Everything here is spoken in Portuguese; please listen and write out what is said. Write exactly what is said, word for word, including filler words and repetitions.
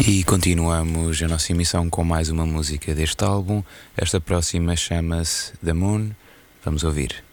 E continuamos a nossa emissão com mais uma música deste álbum. Esta próxima chama-se The Moon. Vamos ouvir.